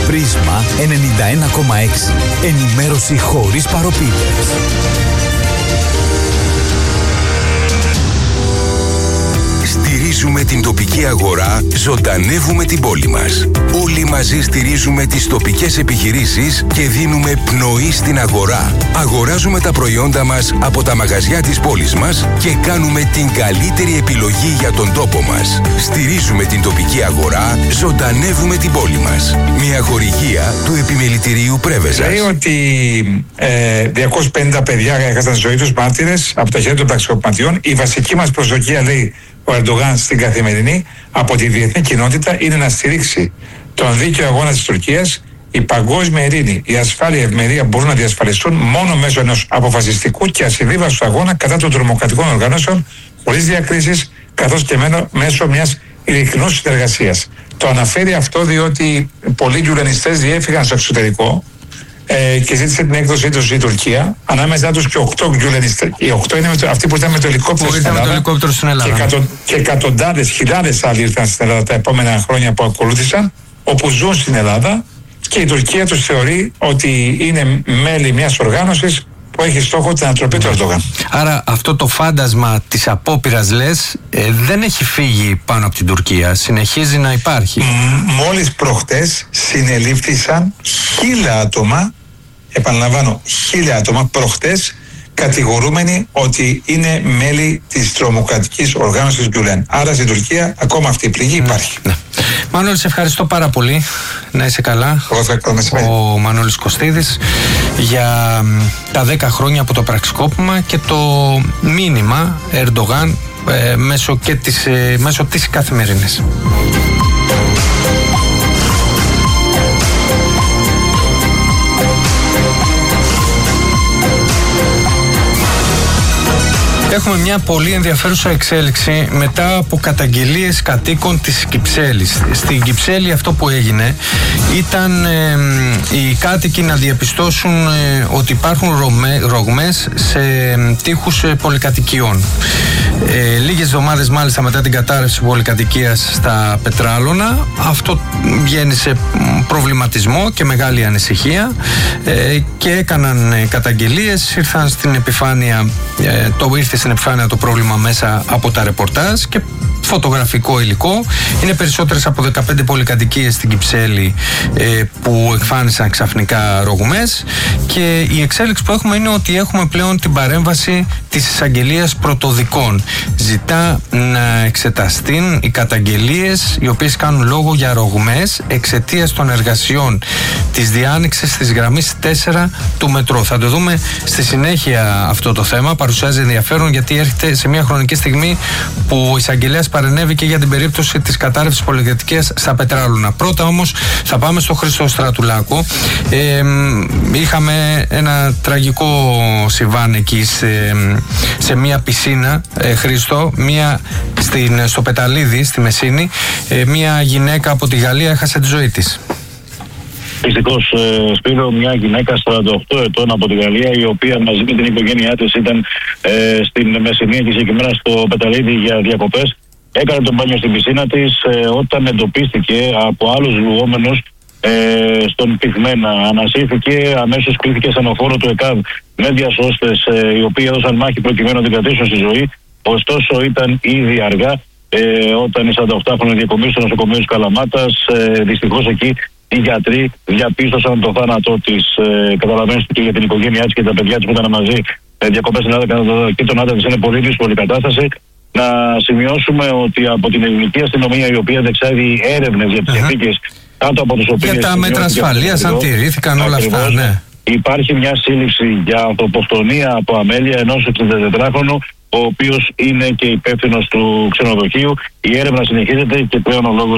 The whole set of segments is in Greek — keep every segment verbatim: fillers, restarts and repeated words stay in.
Πρίσμα ενενήντα ένα κόμμα έξι. Ενημέρωση χωρίς παροπίδες. Στηρίζουμε την τοπική αγορά, ζωντανεύουμε την πόλη μας. Όλοι μαζί στηρίζουμε τις τοπικές επιχειρήσεις και δίνουμε πνοή στην αγορά. Αγοράζουμε τα προϊόντα μας από τα μαγαζιά της πόλης μας και κάνουμε την καλύτερη επιλογή για τον τόπο μας. Στηρίζουμε την τοπική αγορά, ζωντανεύουμε την πόλη μας. Μια χορηγία του Επιμελητηρίου Πρέβεζας. Λέει ότι ε, διακόσια πενήντα παιδιά έχασαν τη ζωή τους μάρτυρες από τα χέρια των πραξικοπηματιών. Η βασική μας προσδοκία, λέει ο Ερντογάν στην Καθημερινή, από τη διεθνή κοινότητα είναι να στηρίξει τον δίκαιο αγώνα της Τουρκίας. Η παγκόσμια ειρήνη, η ασφάλεια, η ευημερία μπορούν να διασφαλιστούν μόνο μέσω ενός αποφασιστικού και ασυδίβαστου αγώνα κατά των τρομοκρατικών οργανώσεων, χωρίς διακρίσεις, καθώς και μέσω μιας ειλικρινούς συνεργασίας. Το αναφέρει αυτό διότι πολλοί γιουλενιστές διέφυγαν στο εξωτερικό ε, και ζήτησε την έκδοσή τους η Τουρκία. Ανάμεσά τους και οκτώ γιουλενιστές. Οι οκτώ είναι το, αυτοί που ήταν με το ελικόπτερο στην Ελλάδα. Το στην Ελλάδα. Και, εκατο, και εκατοντάδες, χιλιάδες άλλοι ήρθαν στην Ελλάδα τα επόμενα χρόνια που ακολούθησαν, όπου ζουν στην Ελλάδα, και η Τουρκία τους θεωρεί ότι είναι μέλη μιας οργάνωσης που έχει στόχο την ανατροπή του Ερντογάν. Άρα αυτό το φάντασμα της απόπειρας, λες, ε, δεν έχει φύγει πάνω από την Τουρκία, συνεχίζει να υπάρχει. Μ, μόλις προχτές συνελήφθησαν χίλια άτομα, επαναλαμβάνω χίλια άτομα προχτές, κατηγορούμενοι ότι είναι μέλη της τρομοκρατικής οργάνωσης Γκουλέν. Άρα στην Τουρκία ακόμα αυτή η πληγή υπάρχει. Ναι. Μανώλη, σε ευχαριστώ πάρα πολύ. Να είσαι καλά. Ο Μανώλης Κωστίδης για τα δέκα χρόνια από το πραξικόπημα και το μήνυμα Ερντογάν ε, μέσω, και της, ε, μέσω της Καθημερινής. Έχουμε μια πολύ ενδιαφέρουσα εξέλιξη μετά από καταγγελίες κατοίκων της Κυψέλης. Στην Κυψέλη αυτό που έγινε ήταν ε, οι κάτοικοι να διαπιστώσουν ε, ότι υπάρχουν ρογμέ, ρογμές σε ε, τοίχους ε, πολυκατοικιών. Ε, λίγες εβδομάδες μάλιστα μετά την κατάρρευση πολυκατοικίας στα Πετράλωνα, αυτό γέννησε προβληματισμό και μεγάλη ανησυχία ε, και έκαναν ε, καταγγελίες, ήρθαν στην επιφάνεια, ε, το ήρθε στην επιφάνεια το πρόβλημα μέσα από τα ρεπορτάζ και φωτογραφικό υλικό. Είναι περισσότερες από δεκαπέντε πολυκατοικίες στην Κυψέλη ε, που εκφάνισαν ξαφνικά ρογμές, και η εξέλιξη που έχουμε είναι ότι έχουμε πλέον την παρέμβαση της εισαγγελίας πρωτοδικών. Ζητά να εξεταστούν οι καταγγελίες οι οποίες κάνουν λόγο για ρογμές εξαιτίας των εργασιών της διάνοιξης της γραμμής τέσσερα του μετρό. Θα το δούμε στη συνέχεια αυτό το θέμα. Παρουσιάζει ενδιαφέρον γιατί έρχεται σε μια χρονική στιγμή που ο εισαγγελέας παρενέβη και για την περίπτωση της κατάρρευσης πολυκατοικίας στα Πετράλωνα. Πρώτα όμως θα πάμε στο Χρήστο Στρατουλάκο. Ε, είχαμε ένα τραγικό συμβάν εκεί σε, σε μια πισίνα, ε, Χρήστο, μια στην, στο Πεταλίδι, στη Μεσίνη. Ε, μια γυναίκα από τη Γαλλία έχασε τη ζωή της. Δυστυχώς, ε, Σπύρο, μια γυναίκα σαράντα οκτώ ετών από τη Γαλλία, η οποία μαζί με την οικογένειά της ήταν ε, στην Μεσσηνία και συγκεκριμένα στο Πεταλίδι για διακοπές. Έκανε τον μπάνιο στην πισίνα της ε, όταν εντοπίστηκε από άλλους λουόμενους ε, στον πυγμένα. Ανασύρθηκε, αμέσως κλήθηκε σαν οφόρο του ΕΚΑΒ με διασώστες ε, οι οποίοι έδωσαν μάχη προκειμένου να την κρατήσουν στη ζωή. Ωστόσο ήταν ήδη αργά ε, όταν η σαρανταοκτάχρονη διακομίσει στο νοσοκομείο της Καλαμάτας. Ε, δυστυχώς εκεί οι γιατροί διαπίστωσαν το θάνατό της. Ε, Καταλαβαίνετε και για την οικογένειά της και τα παιδιά της που ήταν μαζί ε, διακοπές στην Ελλάδα και τον άντρα της είναι πολύ δύσκολη κατάσταση. Να σημειώσουμε ότι από την ελληνική αστυνομία, η οποία διεξάγει έρευνες για τις συνθήκες κάτω από τις οποίες. Για τα μέτρα ασφαλείας, αν τηρήθηκαν όλα αυτά, ναι. Υπάρχει μια σύλληψη για ανθρωποκτονία από αμέλεια ενός εξήντα ο οποίος είναι και υπεύθυνος του ξενοδοχείου. Η έρευνα συνεχίζεται και πλέον ο λόγος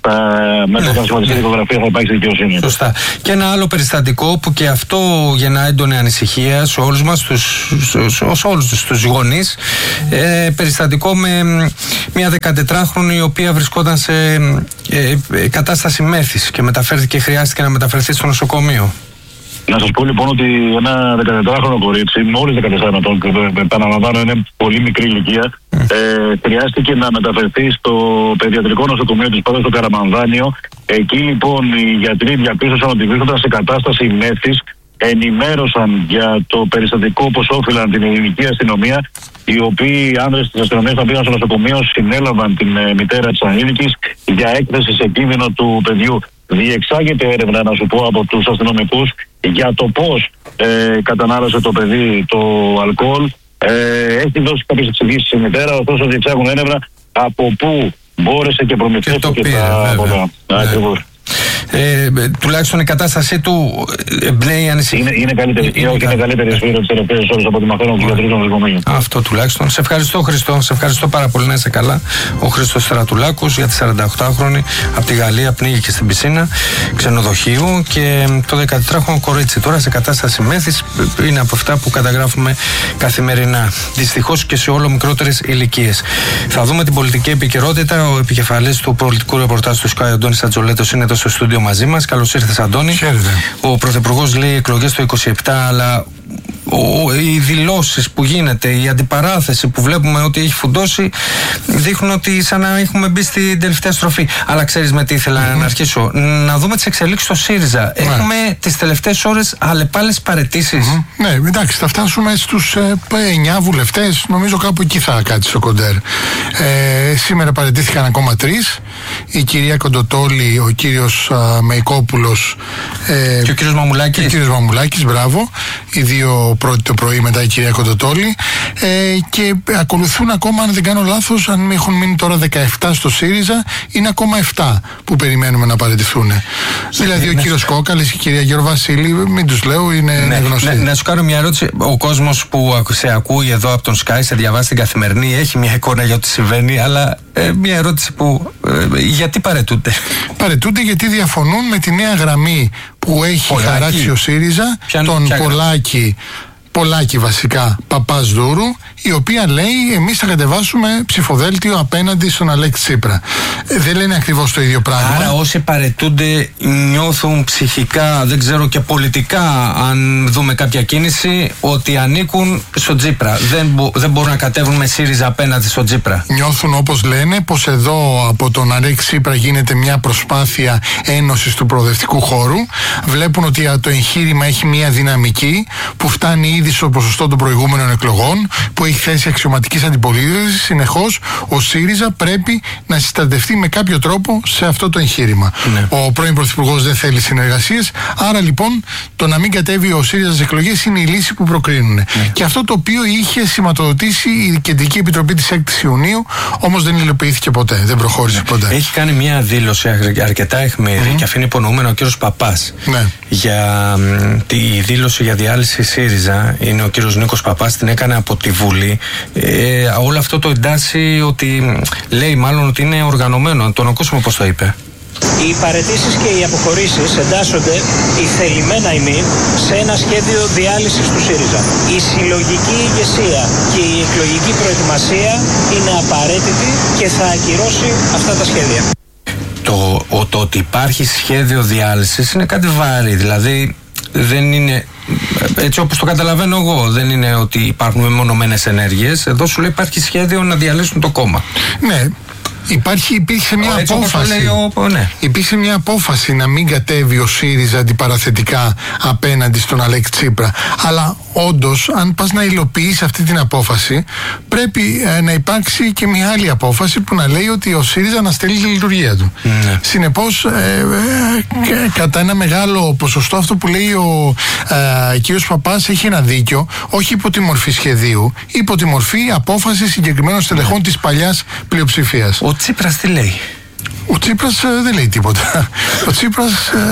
με το κατασχηματιστή δικογραφία θα υπάρχει δικαιοσύνη. Σωστά. Και ένα άλλο περιστατικό που και αυτό γεννά έντονη ανησυχία σε όλους μας, τους, σε όλους τους, τους γονείς. Ε, περιστατικό με μια δεκατετράχρονη η οποία βρισκόταν σε ε, ε, κατάσταση μέθης και μεταφέρθηκε, χρειάστηκε να μεταφερθεί στο νοσοκομείο. Να σας πω λοιπόν ότι ένα δεκατετράχρονο κορίτσι, μόλις δεκατέσσερα ετών, επαναλαμβάνω είναι πολύ μικρή ηλικία, ε, χρειάστηκε να μεταφερθεί στο παιδιατρικό νοσοκομείο της Πάτρας στο Καραμανδάνιο. Εκεί λοιπόν οι γιατροί διαπίστωσαν ότι βρίσκονταν σε κατάσταση μέθης, ενημέρωσαν για το περιστατικό όπως όφυλαν την ελληνική αστυνομία, οι οποίοι άνδρες της αστυνομίας θα πήγαν στο νοσοκομείο, συνέλαβαν την ε, μητέρα της ανήλικης για έκθεση σε κίνδυνο του παιδιού. Διεξάγεται έρευνα, να σου πω, από τους αστυνομικούς για το πώς ε, κατανάλωσε το παιδί το αλκοόλ. Ε, έχει δώσει κάποιες εξηγήσεις η μητέρα, ωστόσο διεξάγουν έρευνα από πού μπόρεσε και προμηθεύτηκε και τα ποτά. Ακριβώς. Ε, τουλάχιστον η κατάστασή του εμπνέει ανησυχία. Είναι, είναι καλύτερη. Είναι, είναι καλύτερη σφαίρα τις τελευταίες ώρες από τη μαθαίνω του γιατρού των νοσοκομείων. Αυτό τουλάχιστον. Σε ευχαριστώ, Χριστό. Σε ευχαριστώ πάρα πολύ. Να είσαι καλά. Ο Χρήστος Στρατουλάκος, για τη σαρανταοκτάχρονη από τη Γαλλία, πνίγηκε στην πισίνα ξενοδοχείου, και το δεκατετράχρονο κορίτσι τώρα σε κατάσταση μέθης είναι από αυτά που καταγράφουμε καθημερινά. Δυστυχώς και σε όλο μικρότερες ηλικίες. Θα δούμε την πολιτική επικαιρότητα. Ο επικεφαλής του πολιτικού ρεπορτάζ του Sky, Αντώνης Ατζολέτος, είναι εδώ στο στούντιο μαζί μας. Καλώς ήρθες, Αντώνη. Χαίρετε. Ο Πρωθυπουργός λέει εκλογές το είκοσι επτά, αλλά ο, οι δηλώσεις που γίνεται, η αντιπαράθεση που βλέπουμε ότι έχει φουντώσει, δείχνουν ότι σαν να έχουμε μπει στην τελευταία στροφή. Αλλά ξέρεις με τι ήθελα mm-hmm. να αρχίσω? Να δούμε τις εξελίξεις στο ΣΥΡΙΖΑ. Yeah. Έχουμε τις τελευταίες ώρες αλλεπάλλες παραιτήσεις. Mm-hmm. Ναι, εντάξει, θα φτάσουμε στους ε, εννιά βουλευτές. Νομίζω κάπου εκεί θα κάτσει το κοντέρ. Ε, σήμερα παραιτήθηκαν ακόμα τρεις. Η κυρία Κοντοτόλη, ο κύριος α, Μεϊκόπουλος ε, και ο κύριος Μαμουλάκης. Και ο κύριος Μαμουλάκης, μπράβο. Οι δύο πρώτοι το πρωί, μετά η κυρία Κοντοτόλη. Ε, και ακολουθούν ακόμα, αν δεν κάνω λάθος, αν έχουν μείνει τώρα δεκαεπτά στο ΣΥΡΙΖΑ, είναι ακόμα επτά που περιμένουμε να παραιτηθούν. Ναι, δηλαδή ναι, ο ναι, κύριος ναι. Κόκαλης και η κυρία Γεροβασίλη, μην τους λέω, είναι ναι, γνωστοί. Ναι, να σου κάνω μια ερώτηση. Ο κόσμος που σε ακούει εδώ από τον Sky, σε διαβάσει την Καθημερινή, έχει μια εικόνα για ό,τι συμβαίνει, αλλά ε, μια ερώτηση που. Ε, γιατί παραιτούνται? Παραιτούνται γιατί διαφωνούν με τη νέα γραμμή που έχει Πολάκη. χαράξει ο ΣΥΡΙΖΑ, ποια, τον ποια Πολάκη. Πολάκη βασικά, Παπάς Δούρου, η οποία λέει εμείς θα κατεβάσουμε ψηφοδέλτιο απέναντι στον Αλέξη Τσίπρα. Ε, δεν λένε ακριβώς το ίδιο πράγμα. Άρα όσοι παραιτούνται νιώθουν ψυχικά, δεν ξέρω και πολιτικά, αν δούμε κάποια κίνηση, ότι ανήκουν στον Τσίπρα. Δεν, μπο, δεν μπορούν να κατέβουν με ΣΥΡΙΖΑ απέναντι στον Τσίπρα. Νιώθουν, όπως λένε, πως εδώ από τον Αλέξη Τσίπρα γίνεται μια προσπάθεια ένωσης του προοδευτικού χώρου. Βλέπουν ότι το εγχείρημα έχει μια δυναμική που φτάνει ήδη στο ποσοστό των προηγούμενων εκλογών, που έχει θέση αξιωματικής αντιπολίτευσης. Συνεχώς ο ΣΥΡΙΖΑ πρέπει να συστατευτεί με κάποιο τρόπο σε αυτό το εγχείρημα. Ναι. Ο πρώην Πρωθυπουργός δεν θέλει συνεργασίες, άρα λοιπόν το να μην κατέβει ο ΣΥΡΙΖΑ στις εκλογές είναι η λύση που προκρίνουν. Ναι. Και αυτό το οποίο είχε σηματοδοτήσει η Κεντρική Επιτροπή της έκτη Ιουνίου, όμως δεν υλοποιήθηκε ποτέ, δεν προχώρησε ναι. ποτέ. Έχει κάνει μια δήλωση αρκετά αιχμηρή mm-hmm. και αφήνει υπονοούμενο ο κύριος Παπάς ναι. για τη δήλωση για διάλυση ΣΥΡΙΖΑ. Είναι ο κύριος Νίκος Παπάς, την έκανε από τη Βουλή. Ε, όλο αυτό το εντάσσει ότι λέει μάλλον ότι είναι οργανωμένο. Τον ακούσουμε πώς το είπε. Οι παραιτήσεις και οι αποχωρήσεις εντάσσονται ηθελημένα ημί σε ένα σχέδιο διάλυσης του ΣΥΡΙΖΑ. Η συλλογική ηγεσία και η εκλογική προετοιμασία είναι απαραίτητη και θα ακυρώσει αυτά τα σχέδια. Το, ο, το ότι υπάρχει σχέδιο διάλυσης είναι κάτι βάρη, δηλαδή δεν είναι, έτσι όπως το καταλαβαίνω εγώ, δεν είναι ότι υπάρχουν μεμονωμένες ενέργειες. Εδώ σου λέει υπάρχει σχέδιο να διαλύσουν το κόμμα. Ναι. Υπάρχει, υπήρχε μια έτσι απόφαση. Ο, ναι. Υπήρχε μια απόφαση να μην κατέβει ο ΣΥΡΙΖΑ αντιπαραθετικά απέναντι στον Αλέξη Τσίπρα. Αλλά όντως, αν πας να υλοποιείς αυτή την απόφαση, πρέπει ε, να υπάρξει και μια άλλη απόφαση που να λέει ότι ο ΣΥΡΙΖΑ αναστέλει τη λειτουργία του. Ναι. Συνεπώς, ε, ε, κατά ένα μεγάλο ποσοστό, αυτό που λέει ο ε, κύριος Παπάς έχει ένα δίκιο, όχι υπό τη μορφή σχεδίου, υπό τη μορφή απόφαση συγκεκριμένων στελεχών ναι. της παλιάς πλειοψηφίας. Ο Τσίπρας τι λέει? Ο Τσίπρας ε, δεν λέει τίποτα. Ο Τσίπρας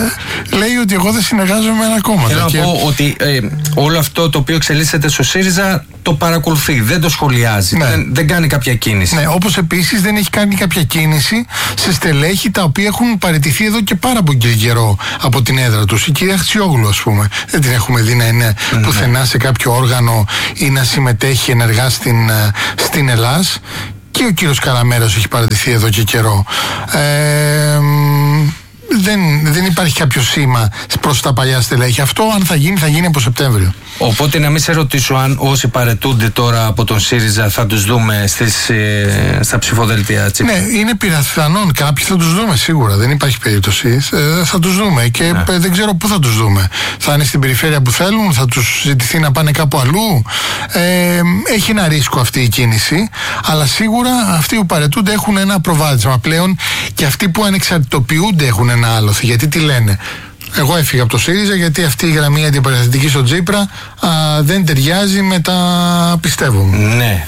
ε, λέει ότι εγώ δεν συνεργάζομαι με ένα κόμμα. Θέλω και... να πω ότι ε, όλο αυτό το οποίο εξελίσσεται στο ΣΥΡΙΖΑ το παρακολουθεί, δεν το σχολιάζει, ναι. δεν, δεν κάνει κάποια κίνηση. Ναι, όπως επίσης δεν έχει κάνει κάποια κίνηση σε στελέχη τα οποία έχουν παραιτηθεί εδώ και πάρα πολύ καιρό από την έδρα τους. Η κυρία Χτσιόγλου, ας πούμε, δεν την έχουμε δει να είναι ναι. πουθενά σε κάποιο όργανο ή να συμμετέχει ενεργά στην, στην Ελλάς. Και ο κύριος Καραμέρας έχει παραιτηθεί εδώ και καιρό. Ε, δεν, δεν υπάρχει κάποιο σήμα προς τα παλιά στελέχη. Αυτό, αν θα γίνει, θα γίνει από Σεπτέμβριο. Οπότε να μην σε ρωτήσω αν όσοι παρετούνται τώρα από τον ΣΥΡΙΖΑ θα τους δούμε στις, ε, στα ψηφοδέλτια Τσίπρα. Ναι, είναι πιθανόν κάποιοι θα τους δούμε σίγουρα, δεν υπάρχει περίπτωση. Ε, θα τους δούμε και ναι. ε, δεν ξέρω πού θα τους δούμε. Θα είναι στην περιφέρεια που θέλουν, θα τους ζητηθεί να πάνε κάπου αλλού. Ε, έχει ένα ρίσκο αυτή η κίνηση, αλλά σίγουρα αυτοί που παρετούνται έχουν ένα προβάδισμα πλέον και αυτοί που ανεξαρτητοποιούνται έχουν ένα άλοθη. Γιατί τι λένε? Εγώ έφυγα από το ΣΥΡΙΖΑ γιατί αυτή η γραμμή αντιπαραστατική στο Τσίπρα α, δεν ταιριάζει με τα πιστεύω μου. Ναι.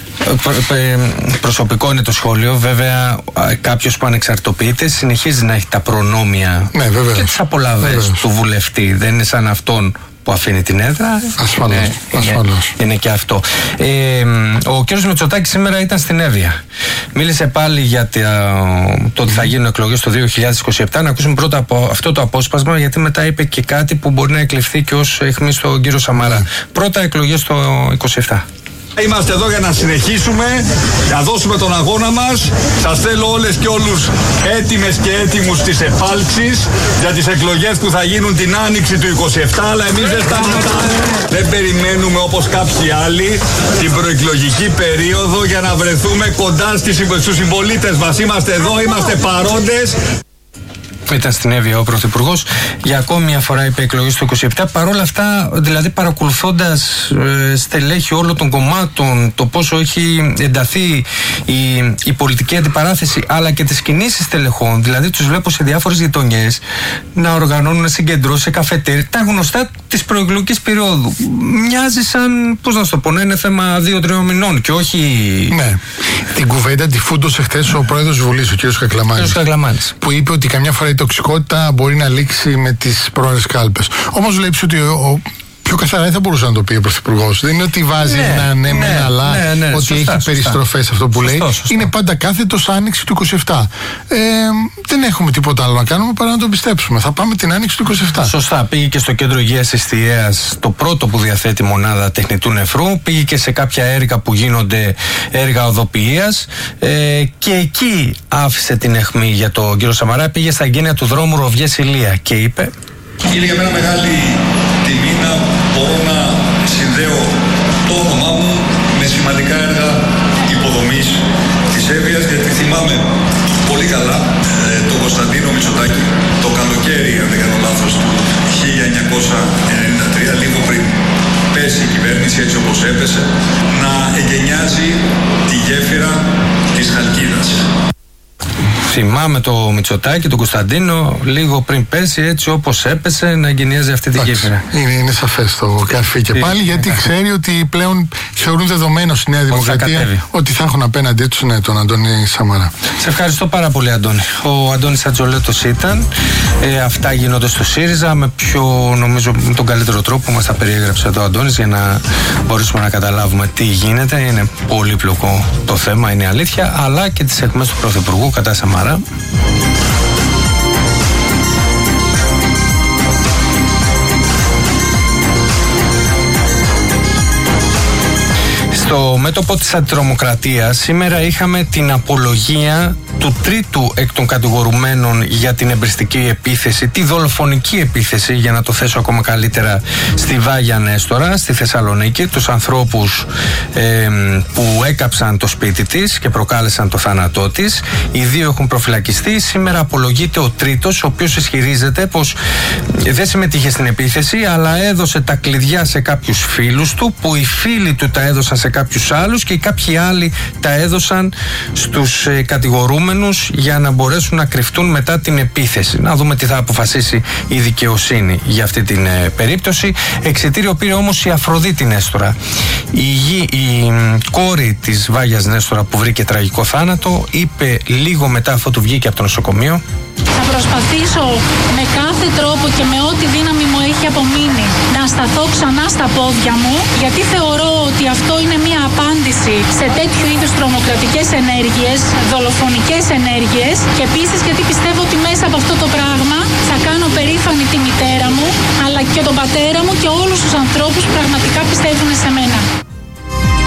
Προσωπικό είναι το σχόλιο. Βέβαια, κάποιος που ανεξαρτοποιείται συνεχίζει να έχει τα προνόμια ναι, και τις απολαύες του βουλευτή. Δεν είναι σαν αυτόν που αφήνει την έδρα. Ασφαλώς. Είναι, ασφαλώς. Είναι, είναι και αυτό. Ε, ο κ. Μητσοτάκης σήμερα ήταν στην Εύβοια. Μίλησε πάλι για το ότι θα γίνουν εκλογές το δύο χιλιάδες είκοσι επτά. Να ακούσουμε πρώτα από αυτό το απόσπασμα, γιατί μετά είπε και κάτι που μπορεί να εκλειφθεί και ως αιχμή στον κύριο Σαμαρά. Yeah. Πρώτα εκλογές το είκοσι επτά. Είμαστε εδώ για να συνεχίσουμε, να δώσουμε τον αγώνα μας. Σας θέλω όλες και όλους έτοιμες και έτοιμους στις επάλξεις για τις εκλογές που θα γίνουν την άνοιξη του είκοσι επτά, αλλά εμείς δεν σταματάμε. Δεν περιμένουμε όπως κάποιοι άλλοι την προεκλογική περίοδο για να βρεθούμε κοντά στους συμπολίτες μας. Είμαστε εδώ, είμαστε παρόντες. Ήταν στην Εύβοια ο Πρωθυπουργός. Για ακόμη μια φορά είπε εκλογές του είκοσι επτά. Παρ' όλα αυτά, δηλαδή παρακολουθώντας ε, στελέχη όλων των κομμάτων, το πόσο έχει ενταθεί η, η πολιτική αντιπαράθεση, αλλά και τις κινήσεις στελεχών, δηλαδή τους βλέπω σε διάφορες γειτονιές να οργανώνουν συγκεντρώσεις σε καφετέρια, τα γνωστά της προεκλογικής περίοδου. Μοιάζει σαν, πώς να σου το πω, να είναι θέμα δύο-τριών μηνών και όχι. Ναι. Την κουβέντα τη φούντωσε χθες ο πρόεδρος της Βουλής, ο κ. Κακλαμάνης, που είπε ότι καμιά φορά η τοξικότητα μπορεί να λήξει με τις πρόορες κάλπες. Όμως βλέπεις ότι ο, ο, πιο καθαρά δεν θα μπορούσε να το πει ο Πρωθυπουργός. Δεν είναι ότι βάζει ναι, ένα ναι, ναι, ένα αλλά, ναι, ναι, ότι σωστά, έχει περιστροφές αυτό που σωστό, λέει. Σωστό. Είναι πάντα κάθετος άνοιξη του είκοσι επτά. Ε, δεν έχουμε τίποτα άλλο να κάνουμε παρά να το πιστέψουμε. Θα πάμε την άνοιξη του είκοσι επτά. Σωστά. Πήγε και στο κέντρο υγείας Ιστιαίας, το πρώτο που διαθέτει μονάδα τεχνητού νεφρού. Πήγε και σε κάποια έργα που γίνονται έργα οδοποιίας. Ε, και εκεί άφησε την αιχμή για τον κύριο Σαμαρά. Πήγε στα εγγένεια του δρόμου Ροβιές Ηλία και είπε. Είναι για μένα μεγάλη τιμή να μπορώ να συνδέω το όνομά μου με σημαντικά έργα υποδομής της Εύβοιας, γιατί θυμάμαι πολύ καλά ε, τον Κωνσταντίνο Μητσοτάκη το καλοκαίρι, αν δεν κάνω λάθος, του χίλια εννιακόσια ενενήντα τρία, λίγο πριν πέσει η κυβέρνηση έτσι όπως έπεσε, να εγκαινιάζει τη γέφυρα της Χαλκίδας. Θυμάμαι το Μητσοτάκη, τον Κωνσταντίνο, λίγο πριν πέσει, έτσι όπως έπεσε, να εγκαινιάζει αυτή τη γέφυρα. Είναι, είναι σαφές το καφέ και πάλι, γιατί ξέρει ότι πλέον θεωρούν δεδομένο στη Νέα Δημοκρατία ότι θα, ότι θα έχουν απέναντί τους ναι, τον Αντώνη Σαμαρά. Σε ευχαριστώ πάρα πολύ, Αντώνη. Ο Αντώνης Ατζολέτος ήταν. Ε, αυτά γίνονται στο ΣΥΡΙΖΑ με πιο, νομίζω, με τον καλύτερο τρόπο μας τα περιέγραψε εδώ ο Αντώνης για να μπορέσουμε να καταλάβουμε τι γίνεται. Είναι πολύπλοκο το θέμα, είναι αλήθεια, αλλά και τις αιχμές του Πρωθυπουργού κατά Σαμαρά. Στο μέτωπο της αντιτρομοκρατίας σήμερα είχαμε την απολογία του τρίτου εκ των κατηγορουμένων για την εμπριστική επίθεση, τη δολοφονική επίθεση, για να το θέσω ακόμα καλύτερα, στη Βάγια Νέστορα, στη Θεσσαλονίκη, τους ανθρώπους ε, που έκαψαν το σπίτι της και προκάλεσαν το θάνατό της. Οι δύο έχουν προφυλακιστεί. Σήμερα απολογείται ο τρίτος, ο οποίος ισχυρίζεται πως δεν συμμετείχε στην επίθεση, αλλά έδωσε τα κλειδιά σε κάποιους φίλους του, που οι φίλοι του τα έδωσαν σε κάποιους άλλους και κάποιοι άλλοι τα έδωσαν στους ε, κατηγορούμενους για να μπορέσουν να κρυφτούν μετά την επίθεση. Να δούμε τι θα αποφασίσει η δικαιοσύνη για αυτή την ε, περίπτωση. Εξιτήριο πήρε όμως η Αφροδίτη Νέστορα, η, η, η κόρη της Βάγιας Νέστορα, που βρήκε τραγικό θάνατο. Είπε λίγο μετά, αφού του βγήκε από το νοσοκομείο: θα προσπαθήσω με κάθε τρόπο και με ό,τι δύναμη μου έχει απομείνει να σταθώ ξανά στα πόδια μου, γιατί θεωρώ ότι αυτό είναι μια απάντηση σε τέτοιου είδους τρομοκρατικές ενέργειες, δολοφονικές ενέργειες, και επίσης γιατί πιστεύω ότι μέσα από αυτό το πράγμα θα κάνω περήφανη τη μητέρα μου, αλλά και τον πατέρα μου και όλους τους ανθρώπους που πραγματικά πιστεύουν σε μένα.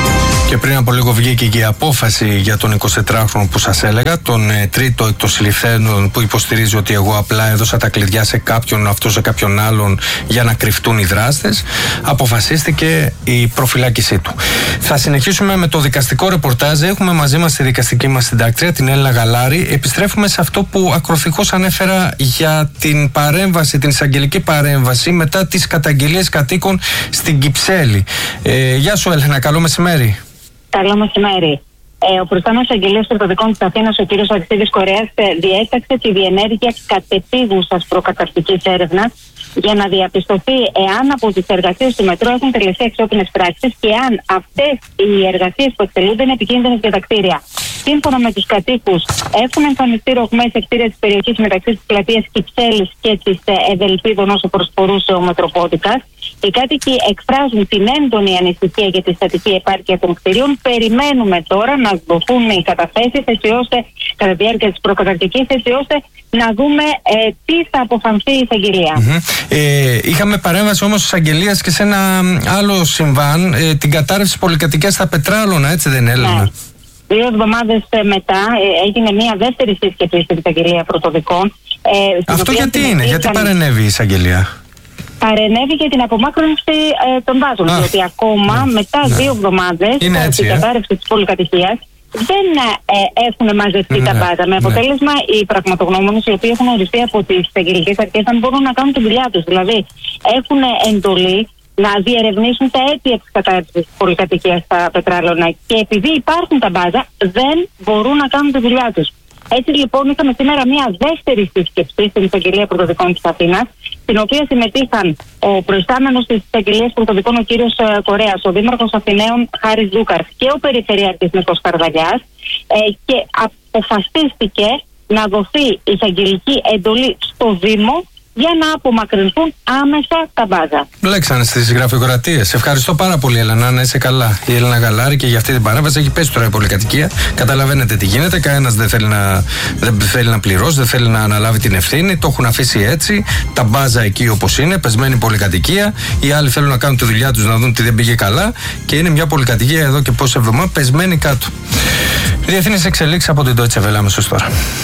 Και πριν από λίγο βγήκε και η απόφαση για τον εικοσιτετράχρονο που σας έλεγα, τον ε, τρίτο εκ των συλληφθέντων, που υποστηρίζει ότι εγώ απλά έδωσα τα κλειδιά σε κάποιον, αυτό σε κάποιον άλλον για να κρυφτούν οι δράστες. Αποφασίστηκε η προφυλάκησή του. Θα συνεχίσουμε με το δικαστικό ρεπορτάζ. Έχουμε μαζί μας τη δικαστική μας συντάκτρια, την Έλληνα Γαλάρη. Επιστρέφουμε σε αυτό που ακροθυγώς ανέφερα για την παρέμβαση, την εισαγγελική παρέμβαση μετά τις καταγγελίες κατοίκων στην Κυψέλη. Ε, γεια σου Έλενα, καλό μεσημέρι. Καλό μεσημέρι. Ε, ο προϊστάμενος εισαγγελέας Πρωτοδικών της Αθήνας, ο κ. Αριστίδης Κορέας, διέταξε τη διενέργεια κατεπίγουσας προκαταρκτικής έρευνας για να διαπιστωθεί εάν από τις εργασίες του μετρό έχουν τελεστεί αξιόπινες πράξεις και αν αυτές οι εργασίες που εκτελούνται είναι επικίνδυνες για τα κτίρια. Σύμφωνα με τους κατοίκους, έχουν εμφανιστεί ρογμές σε κτίρια της περιοχής μεταξύ της πλατείας Κυψέλης και της Ευελπίδων όσο προσπορούσε ο Μετροπόντικας. Οι κάτοικοι εκφράζουν την έντονη ανησυχία για τη στατική επάρκεια των κτηρίων. Περιμένουμε τώρα να δοθούν οι καταθέσεις έτσι ώστε, κατά τη διάρκεια της προκαταρκτικής, έτσι ώστε να δούμε ε, τι θα αποφανθεί η εισαγγελία. Mm-hmm. Ε, είχαμε παρέμβαση όμως της εισαγγελίας και σε ένα άλλο συμβάν, ε, την κατάρρευση πολυκατοικίας στα Πετράλωνα, έτσι δεν είναι, Έλληνα? Ναι. Δύο εβδομάδες μετά ε, έγινε μια δεύτερη σύσκεψη στην εισαγγελία Πρωτοδικών. Ε, Αυτό γιατί είναι, γιατί παρενέβη η εισαγγελία? Παρενέβη για την απομάκρυνση ε, των βάζων. Ah. Διότι ακόμα ναι. μετά ναι. δύο εβδομάδες την κατάρρευση της πολυκατοικίας δεν ε, έχουν μαζευτεί ναι. τα μπάζα. Με αποτέλεσμα ναι. οι πραγματογνώμονες, οι οποίοι έχουν οριστεί από τις εισαγγελικές αρχές, δεν μπορούν να κάνουν τη δουλειά τους. Δηλαδή έχουν εντολή να διερευνήσουν τα αίτια της κατάρρευσης της πολυκατοικίας στα Πετράλωνα και επειδή υπάρχουν τα μπάζα δεν μπορούν να κάνουν τη δουλειά τους. Έτσι λοιπόν είχαμε σήμερα μια δεύτερη σύσκεψη στην εισαγγελία Πρωτοδικών της Αθήνας, στην οποία συμμετείχαν ο προϊστάμενος της εισαγγελίας Πρωτοδικών, ο κύριος Κορέας, ο δήμαρχος Αθηναίων Χάρης Ζούκαρ και ο περιφερειάρχης Νίκος Καρδαλιάς, ε, και αποφασίστηκε να δοθεί εισαγγελική εντολή στο Δήμο για να απομακρυνθούν άμεσα τα μπάζα. Μπλέξανε στις γραφειοκρατίες. Ευχαριστώ πάρα πολύ, Έλενα, να είσαι καλά. Η Έλληνα Γαλάρη και για αυτή την παρέμβαση έχει πέσει τώρα η πολυκατοικία. Καταλαβαίνετε τι γίνεται. Κανένας δεν θέλει να, δεν θέλει να πληρώσει, δεν θέλει να αναλάβει την ευθύνη. Το έχουν αφήσει έτσι. Τα μπάζα εκεί όπως είναι, πεσμένη πολυκατοικία. Οι άλλοι θέλουν να κάνουν τη δουλειά τους, να δουν τι δεν πήγε καλά. Και είναι μια πολυκατοικία εδώ και πόσες εβδομάδες πεσμένη κάτω. Διεθνείς εξελίξεις από την Deutsche Welle αμέσως τώρα.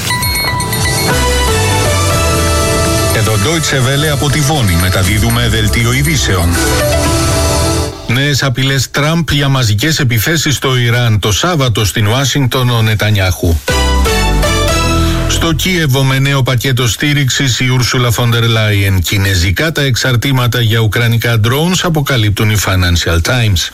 Εδώ Deutsche Welle από τη Βόνη μεταδίδουμε δελτίο ειδήσεων. Νέες απειλές Τραμπ για μαζικές επιθέσεις στο Ιράν. Το Σάββατο στην Ουάσιγκτον ο Νετανιάχου. Στο Κίεβο με νέο πακέτο στήριξης η Ούρσουλα Φοντερ Λάιεν. Κινεζικά τα εξαρτήματα για ουκρανικά drones αποκαλύπτουν οι Financial Times.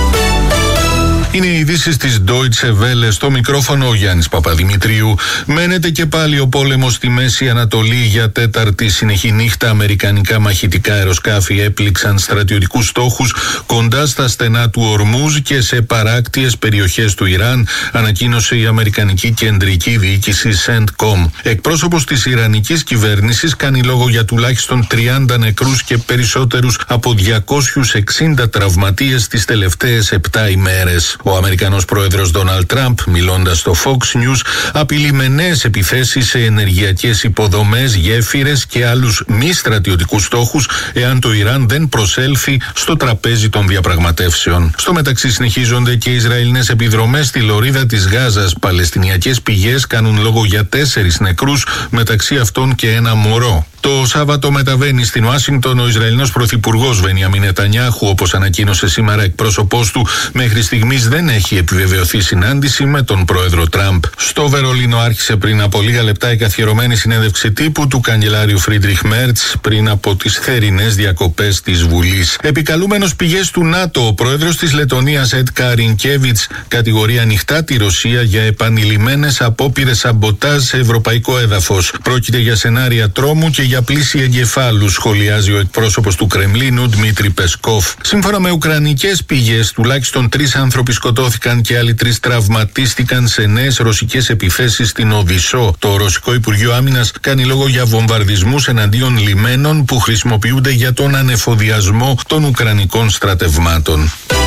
Είναι οι ειδήσεις της Deutsche Welle, στο μικρόφωνο ο Γιάννης Παπαδημητρίου. Μένεται και πάλι ο πόλεμος στη Μέση Ανατολή. Για τέταρτη συνεχή νύχτα αμερικανικά μαχητικά αεροσκάφη έπληξαν στρατιωτικούς στόχους κοντά στα στενά του Ορμούζ και σε παράκτιες περιοχές του Ιράν, ανακοίνωσε η αμερικανική κεντρική διοίκηση CENTCOM. Εκπρόσωπος της ιρανικής κυβέρνησης κάνει λόγο για τουλάχιστον τριάντα νεκρούς και περισσότερους από διακόσιους εξήντα τραυματίες τις τελευταίες επτά ημέρες. Ο Αμερικανός πρόεδρος Ντόναλντ Τραμπ, μιλώντας στο Fox News, απειλεί με νέες επιθέσεις σε ενεργειακές υποδομές, γέφυρες και άλλους μη στρατιωτικούς στόχους εάν το Ιράν δεν προσέλθει στο τραπέζι των διαπραγματεύσεων. Στο μεταξύ συνεχίζονται και οι Ισραηλινές επιδρομές στη λωρίδα της Γάζας. Παλαιστινιακές πηγές κάνουν λόγο για τέσσερις νεκρούς, μεταξύ αυτών και ένα μωρό. Το Σάββατο μεταβαίνει στην Ουάσιγκτον ο Ισραηλινός πρωθυπουργός Βενιαμίν Νετανιάχου, όπως ανακοίνωσε σήμερα εκπρόσωπός του. Μέχρι στιγμής δεν έχει επιβεβαιωθεί συνάντηση με τον πρόεδρο Τραμπ. Στο Βερολίνο άρχισε πριν από λίγα λεπτά η καθιερωμένη συνέντευξη τύπου του καγκελάριου Φρίντριχ Μέρτς πριν από τις θερινές διακοπές της Βουλής. Επικαλούμενος πηγές του ΝΑΤΟ, ο πρόεδρος της Λετωνίας Εντ Καρινκέβιτς κατηγορεί ανοιχτά τη Ρωσία για επανειλημμένες απόπειρες σαμποτάζ σε ευρωπαϊκό έδαφος. Πρόκειται για σενάρια τρόμου και για πλήση εγκεφάλου, σχολιάζει ο εκπρόσωπος του Κρεμλίνου Δημήτρη Πεσκόφ. Σύμφωνα με ουκρανικές πηγές, τουλάχιστον τρεις άνθρωποι σκοτώθηκαν και άλλοι τρεις τραυματίστηκαν σε νέες ρωσικές επιθέσεις στην Οδυσσό. Το Ρωσικό Υπουργείο Άμυνας κάνει λόγο για βομβαρδισμούς εναντίον λιμένων που χρησιμοποιούνται για τον ανεφοδιασμό των ουκρανικών στρατευμάτων.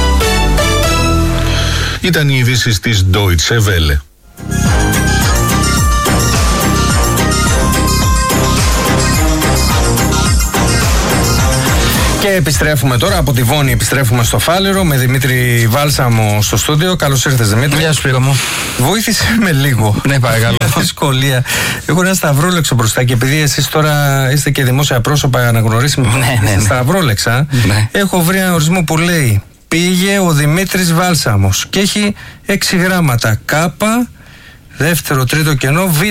Ήταν οι ειδήσεις της Deutsche Welle. Και επιστρέφουμε τώρα από τη Βόνη, επιστρέφουμε στο Φάληρο με Δημήτρη Βάλσαμο στο στούντιο. Καλώς ήρθες, Δημήτρη. Γεια σου, Σπύρο μου. Βοήθησε με λίγο. Ναι, παρακαλώ. Δυσκολία. Έχω ένα σταυρόλεξο μπροστά και επειδή εσείς τώρα είστε και δημόσια πρόσωπα αναγνωρίσιμοι, ναι, ναι, ναι. σταυρόλεξα, ναι. Έχω βρει ένα ορισμό που λέει πήγε ο Δημήτρης Βάλσαμος και έχει έξι γράμματα. Κάπα, δεύτερο, τρίτο κενό, Β.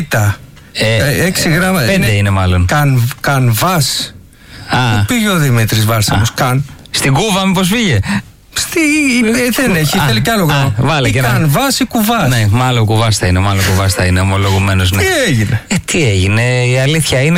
Ε, έξι γράμματα. Πέντε είναι, είναι μάλλον. Καν, κανβάς. Πού πήγε ο Δημήτρης Βάλσαμος, καν. Στην Κούβα, μήπως πήγε. Στη... δεν έχει, θέλει κι άλλο γράμμα. Βάλε και ένα. Κανβάς ή κουβάς. Ναι, μάλλον κουβάς θα είναι, μάλλον κουβάς θα είναι, ομολογουμένως. Ναι. Τι έγινε. Ε, τι έγινε. Η αλήθεια είναι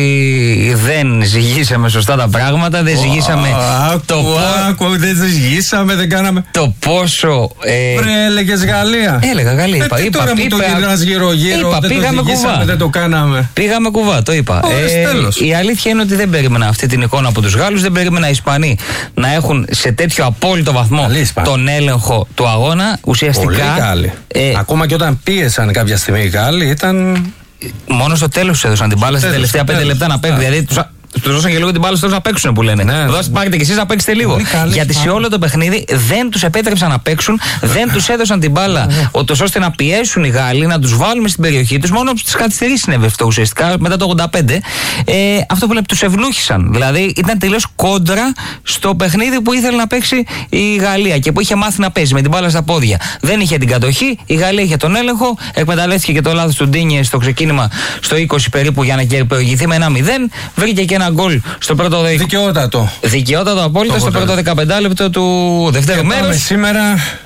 ότι δεν ζυγίσαμε σωστά τα πράγματα, δεν ζυγίσαμε. Το πόσο. Δεν ζυγίσαμε, δεν κάναμε. Το πόσο. Ε... Βρε, έλεγες Γαλλία. Έλεγα Γαλλία. Είπα, ε, είπα, τώρα είπα, μου το είπα, γυρνάς γύρω-γύρω. Είπα, δεν πήγαμε το ζυγίσαμε, κουβά. Δεν το κάναμε. Πήγαμε κουβά, το είπα. Ε, η αλήθεια είναι ότι δεν περίμενα αυτή την εικόνα από τους Γάλλους, δεν περίμενα οι Ισπανοί να έχουν σε τέτοιο απόλυτο βαθμό τον έλεγχο του αγώνα. Ουσιαστικά. Πολύ Γάλλοι. Ε, Ακόμα και όταν πίεσαν κάποια στιγμή οι Γάλλοι, ήταν. Μόνο στο τέλος τους έδωσαν την μπάλα στα τελευταία πέντε λεπτά να παίρνουν. Δηλαδή τους του δώσαν και λίγο την μπάλα στο να παίξουν που λένε. Ναι, δώστε, πάρετε και εσείς να παίξετε λίγο. Γιατί σε όλο το παιχνίδι δεν τους επέτρεψαν να παίξουν, δεν τους έδωσαν την μπάλα ώστε να πιέσουν οι Γάλλοι, να τους βάλουν στην περιοχή τους. Μόνο στις καθυστερήσεις συνέβη αυτό ουσιαστικά μετά το ογδόντα πέντε. Ε, αυτό που λέμε, τους ευνούχησαν. Δηλαδή ήταν τελείως κόντρα στο παιχνίδι που ήθελε να παίξει η Γαλλία και που είχε μάθει να παίζει με την μπάλα στα πόδια. Δεν είχε την κατοχή, η Γαλλία είχε τον έλεγχο, εκμεταλλεύτηκε και το λάθος του Ντίνιε στο ξεκίνημα στο είκοσι περίπου για να προηγηθεί με ένα μηδέν. Βρήκε και ένα γκολ στο πρώτο δε... Δικαιότατο. Δικαιότατο απόλυτα στο πρώτο δεκαπέντε λεπτό του δεύτερου μέρους. Σήμερα.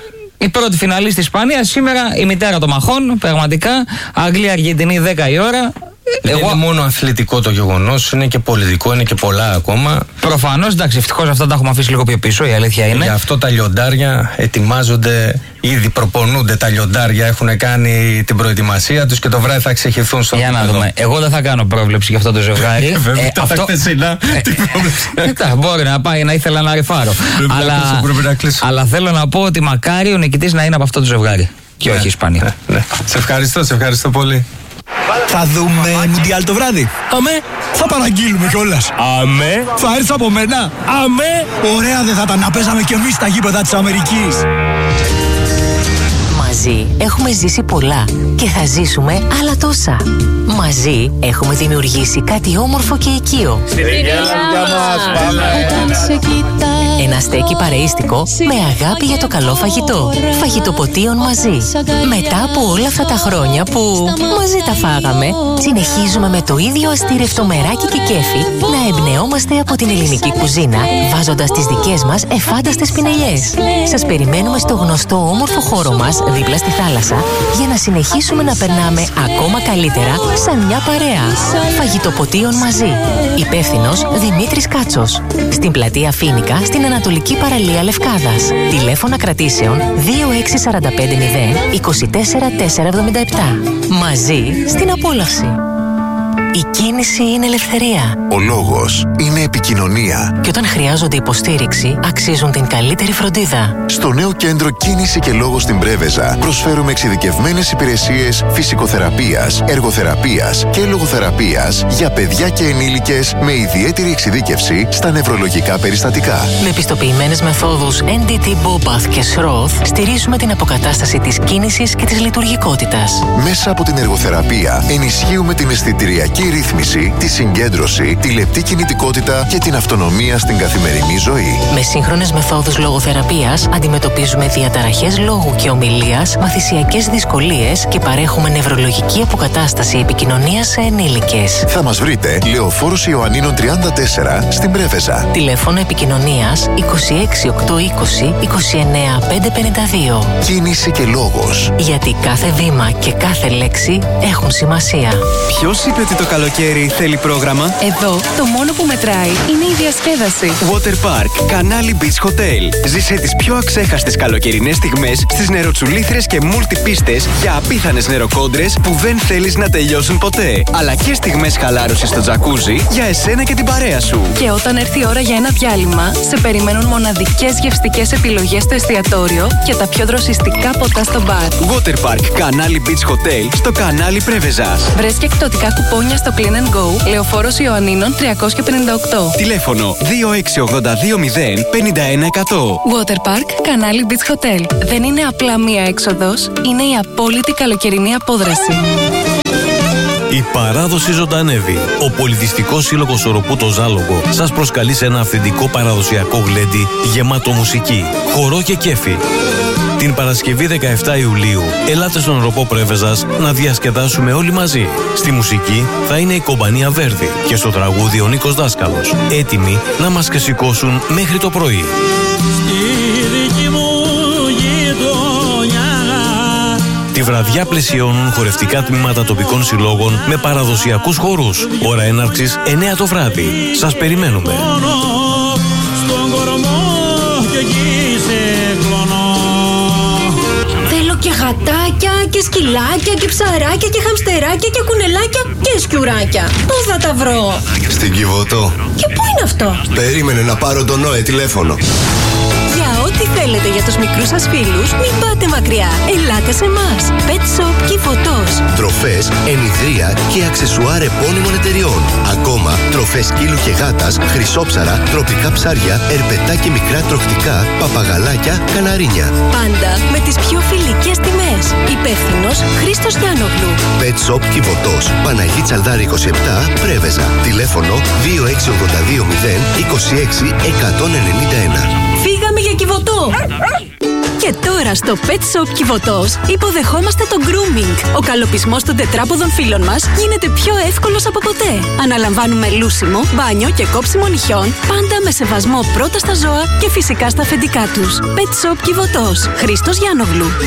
Η πρώτη φιναλή στη Ισπανία, σήμερα η μητέρα των μαχών, πραγματικά. Αγγλία-Αργεντινή δέκα η ώρα. Δεν Εγώ... είναι μόνο αθλητικό το γεγονός, είναι και πολιτικό, είναι και πολλά ακόμα. Προφανώς, εντάξει, ευτυχώς αυτά τα έχουμε αφήσει λίγο πιο πίσω, η αλήθεια είναι. Γι' αυτό τα λιοντάρια ετοιμάζονται, ήδη προπονούνται τα λιοντάρια, έχουν κάνει την προετοιμασία τους και το βράδυ θα ξεχυθούν στο Για να δούμε. Εγώ δεν θα κάνω πρόβλεψη για αυτό το ζευγάρι. ε, Βέβαια, ε, τα αυτό... χτεσινά. Κοιτά, μπορεί να πάει να ήθελα να ρεφάρω. αλλά... αλλά θέλω να πω ότι μακάρι ο νικητής να είναι από αυτό το ζευγάρι. Και όχι η Ισπανία. Σε ευχαριστώ, σε ευχαριστώ πολύ. Θα δούμε Μουντιάλ το βράδυ. Αμέ. Θα παραγγείλουμε κιόλας. Αμέ. Θα έρθεις από μένα. Αμέ. Ωραία δεν θα ήταν να παίζαμε κι εμείς στα γήπεδα της Αμερικής. Μαζί έχουμε ζήσει πολλά και θα ζήσουμε άλλα τόσα. Μαζί έχουμε δημιουργήσει κάτι όμορφο και οικείο. Στην οικία μας πάμε. Ένα στέκι παρεΐστικο με αγάπη για το καλό φαγητό. Φαγητοποτίων μαζί. Μετά από όλα αυτά τα χρόνια που μαζί τα φάγαμε, συνεχίζουμε με το ίδιο αστήρευτο μεράκι και κέφι να εμπνεόμαστε από την ελληνική κουζίνα, βάζοντας τις δικές μας εφάνταστες πινελιές. Σας περιμένουμε στο γνωστό όμορφο χώρο μας δίπλα στη θάλασσα για να συνεχίσουμε να περνάμε ακόμα καλύτερα σαν μια παρέα. Φαγητοποτίων μαζί. Υπεύθυνος Δημήτρης Κάτσος. Στην πλατεία Φοίνικα, στην Ανατολική Παραλία Λευκάδας. Τηλέφωνα κρατήσεων δύο έξι τέσσερα πέντε μηδέν είκοσι τέσσερα τετρακόσια εβδομήντα επτά. Μαζί στην απόλαυση. Η κίνηση είναι ελευθερία. Ο λόγος είναι επικοινωνία. Και όταν χρειάζονται υποστήριξη, αξίζουν την καλύτερη φροντίδα. Στο νέο κέντρο Κίνηση και Λόγος στην Πρέβεζα προσφέρουμε εξειδικευμένες υπηρεσίες φυσικοθεραπείας, εργοθεραπείας και λογοθεραπείας για παιδιά και ενήλικες με ιδιαίτερη εξειδίκευση στα νευρολογικά περιστατικά. Με πιστοποιημένες μεθόδους εν ντι τι, Bobath και Σροθ, στηρίζουμε την αποκατάσταση της κίνησης και της λειτουργικότητας. Μέσα από την εργοθεραπεία ενισχύουμε την αισθητηριακή ρύθμιση, τη συγκέντρωση, τη λεπτή κινητικότητα και την αυτονομία στην καθημερινή ζωή. Με σύγχρονες μεθόδους λογοθεραπείας αντιμετωπίζουμε διαταραχές λόγου και ομιλίας, μαθησιακές δυσκολίες και παρέχουμε νευρολογική αποκατάσταση επικοινωνίας σε ενήλικες. Θα μας βρείτε Λεωφόρος Ιωαννίνων τριάντα τέσσερα στην Πρέβεζα. Τηλέφωνο επικοινωνίας είκοσι έξι οκτακόσια είκοσι είκοσι εννέα πεντακόσια πενήντα δύο. Κίνηση και λόγος. Γιατί κάθε βήμα και κάθε λέξη έχουν σημασία. Ποιος είπε ότι το καλοκαίρι θέλει πρόγραμμα? Εδώ το μόνο που μετράει είναι η διασκέδαση. Water Park, Κανάλι Beach Hotel. Ζήσε τις πιο αξέχαστες καλοκαιρινές στιγμές στις νεροτσουλήθρες και μουλτιπίστες για απίθανες νεροκόντρες που δεν θέλεις να τελειώσουν ποτέ. Αλλά και στιγμές χαλάρωσης στο τζακούζι για εσένα και την παρέα σου. Και όταν έρθει η ώρα για ένα διάλειμμα, σε περιμένουν μοναδικές γευστικές επιλογές στο εστιατόριο και τα πιο δροσιστικά ποτά στο μπαρ. Water Park, Κανάλι Beach Hotel στο Κανάλι Πρέβεζας. Βρες και εκπτωτικά κουπόνια στο Clean and Go, Λεωφόρος Ιωαννίνων τριακόσια πενήντα οκτώ. Τηλέφωνο δύο έξι ογδόντα δύο μηδέν πενήντα ένα εκατό. Water Park, Κανάλι Beach Hotel. Δεν είναι απλά μία έξοδος, είναι η απόλυτη καλοκαιρινή απόδραση. Η παράδοση ζωντανεύει. Ο Πολιτιστικός Σύλλογος Οροπού το Ζάλογο σας προσκαλεί σε ένα αυθεντικό παραδοσιακό γλέντι γεμάτο μουσική, χορό και κέφι. Την Παρασκευή δεκαεφτά Ιουλίου, ελάτε στον Οροπό Πρέβεζας να διασκεδάσουμε όλοι μαζί. Στη μουσική θα είναι η Κομπανία Βέρδη και στο τραγούδι ο Νίκος Δάσκαλος, έτοιμοι να μας ξεσηκώσουν μέχρι το πρωί. Τη βραδιά πλαισιώνουν χορευτικά τμήματα τοπικών συλλόγων με παραδοσιακούς χορούς. Ώρα έναρξης εννιά το βράδυ. Σας περιμένουμε. Θέλω και γατάκια και σκυλάκια και ψαράκια και χαμστεράκια και κουνελάκια και σκιουράκια. Πού θα τα βρω? Στην Κιβωτό. Και πού είναι αυτό? Περίμενε να πάρω τον Νόε τηλέφωνο. Για ό,τι θέλετε για τους μικρούς σας φίλους, μην πάτε μακριά. Ελάτε σε εμάς. Pet Shop Κιβωτός. Τροφές, ενιδρία και αξεσουάρ επώνυμων εταιριών. Ακόμα, τροφές σκύλου και γάτας, χρυσόψαρα, τροπικά ψάρια, ερπετά και μικρά τροχτικά, παπαγαλάκια, καναρίνια. Πάντα με τις πιο φιλικές τιμές. Υπεύθυνος Χρήστος Γιάννογλου. Pet Shop Κιβωτός. Παναγί Τσαλδάρη είκοσι επτά, Πρέβεζα. Τηλέφωνο δύο έξι ογδόντα δύο μηδέν είκοσι έξι εκατόν ενενήντα ένα. Φύγαμε για Κιβωτό! Και τώρα στο Pet Shop Κιβωτός υποδεχόμαστε το grooming. Ο καλοπισμός των τετράποδων φύλων μας γίνεται πιο εύκολος από ποτέ. Αναλαμβάνουμε λούσιμο, μπάνιο και κόψιμο νυχιών, πάντα με σεβασμό πρώτα στα ζώα και φυσικά στα αφεντικά τους. Pet Shop Κιβωτός. Χρήστος Γιάννογλου.